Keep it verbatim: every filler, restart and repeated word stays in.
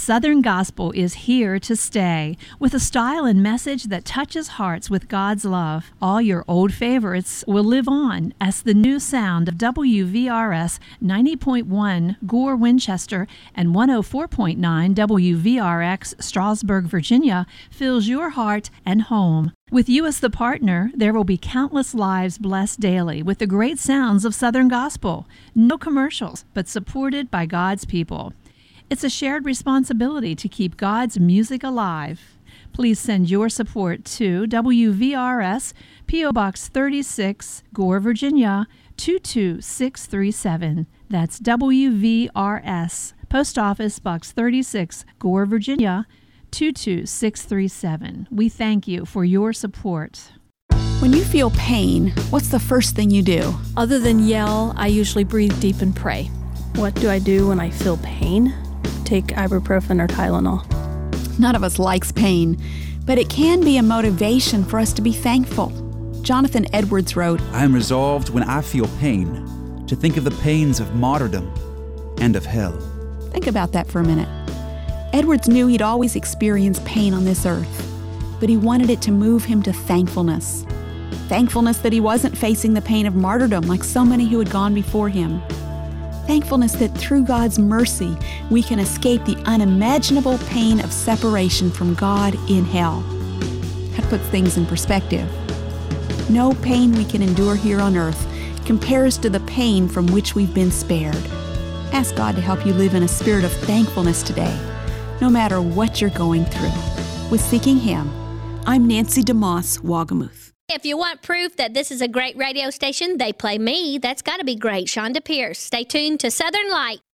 Southern Gospel is here to stay, with a style and message that touches hearts with God's love. All your old favorites will live on as the new sound of W V R S ninety point one Gore, Winchester, and one oh four point nine W V R X Strasburg, Virginia, fills your heart and home. With you as the partner, there will be countless lives blessed daily with the great sounds of Southern Gospel. No commercials, but supported by God's people. It's a shared responsibility to keep God's music alive. Please send your support to W V R S, P O Box thirty-six, Gore, Virginia, two two six three seven. That's W V R S, Post Office Box thirty-six, Gore, Virginia, two two six three seven. We thank you for your support. When you feel pain, what's the first thing you do? Other than yell, I usually breathe deep and pray. What do I do when I feel pain? Take ibuprofen or Tylenol. None of us likes pain, but it can be a motivation for us to be thankful. Jonathan Edwards wrote, I am resolved when I feel pain to think of the pains of martyrdom and of hell. Think about that for a minute. Edwards knew he'd always experienced pain on this earth, but he wanted it to move him to thankfulness. Thankfulness that he wasn't facing the pain of martyrdom like so many who had gone before him. Thankfulness that through God's mercy, we can escape the unimaginable pain of separation from God in hell. That puts things in perspective. No pain we can endure here on earth compares to the pain from which we've been spared. Ask God to help you live in a spirit of thankfulness today, no matter what you're going through. With Seeking Him, I'm Nancy DeMoss, Wagamuth. If you want proof that this is a great radio station, they play me. That's got to be great. Shonda Pierce. Stay tuned to Southern Light.